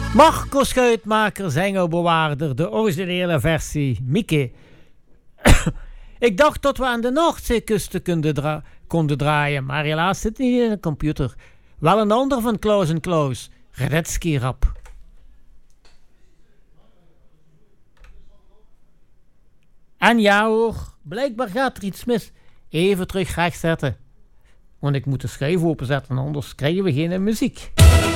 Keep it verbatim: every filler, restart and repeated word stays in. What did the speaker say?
Marco Schuitmaker, zengelbewaarder, de originele versie, Mieke. Ik dacht dat we aan de Noordzeekusten konden, dra- konden draaien, maar helaas zit niet in de computer. Wel een ander van Klaus en Klaus, Radetzky rap. En ja hoor, blijkbaar gaat er iets mis. Even terug rechtzetten. Want ik moet de schijf openzetten, anders krijgen we geen muziek.